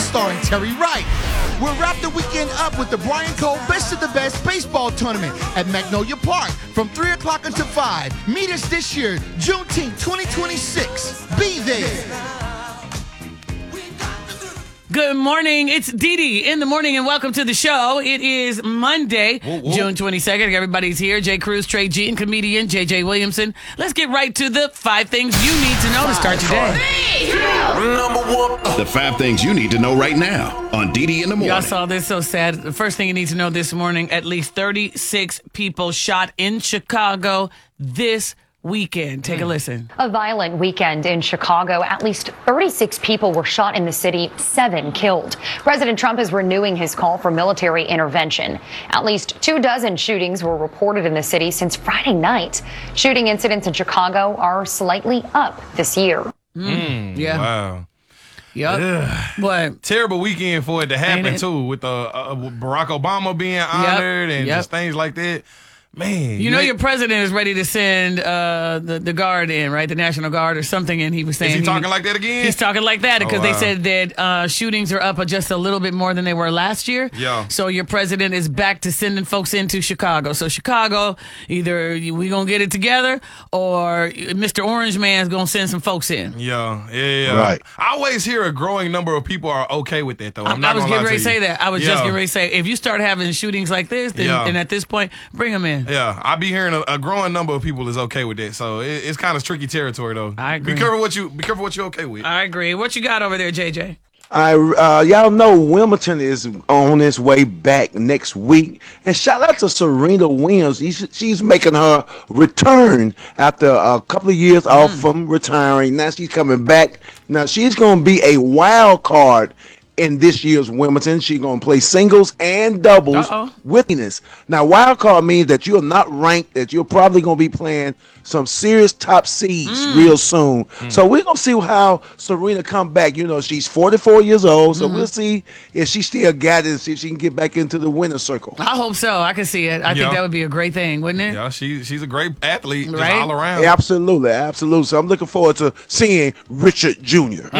starring Terry Wright. We'll wrap the weekend up with the Brian Cole Best of the Best baseball tournament at Magnolia Park from 3 o'clock until 5. Meet us this year, Juneteenth 2026. Be there. Good morning. It's Dee Dee in the morning, and welcome to the show. It is Monday, June 22nd. Everybody's here. Jay Cruz, Trey G, and comedian J.J. Williamson. Let's get right to the 5 things you need to know to start your day. The 5 things you need to know right now on Dee Dee in the morning. Y'all saw this, so sad. The first thing you need to know this morning, at least 36 people shot in Chicago this weekend. Take a listen. A violent weekend in Chicago. At least 36 people were shot in the city, 7 killed. President Trump is renewing his call for military intervention. At least 24 shootings were reported in the city since Friday night. Shooting incidents in Chicago are slightly up this year. Yeah. Wow. Yep. What? Terrible weekend for it to happen, too, with Barack Obama being honored and just things like that. Man, you know your president is ready to send the Guard in, right? The National Guard or something, and he was saying... Is he talking like that again? He's talking like that because they said that shootings are up just a little bit more than they were last year. Yeah. So your president is back to sending folks into Chicago. So Chicago, either we going to get it together or Mr. Orange Man's going to send some folks in. Yeah. Right. I always hear a growing number of people are okay with that, though. I was getting ready to say that. I was just getting ready to say, if you start having shootings like this, then at this point, bring them in. Yeah, I be hearing a growing number of people is okay with that, so it's kind of tricky territory though. I agree. Be careful what you're okay with. I agree. What you got over there, JJ? Y'all know Wilmington is on its way back next week, and shout out to Serena Williams. She's making her return after a couple of years off from retiring. Now she's coming back. Now she's going to be a wild card in this year's Wimbledon. She's going to play singles and doubles with Venus. Now, wild card means that you're not ranked, that you're probably going to be playing some serious top seeds real soon. So we're going to see how Serena come back. You know, she's 44 years old, so we'll see if she still got it and see if she can get back into the winner's circle. I hope so. I can see it. I think that would be a great thing, wouldn't it? Yeah, she's a great athlete, right? just all around. Absolutely. So I'm looking forward to seeing Richard Jr.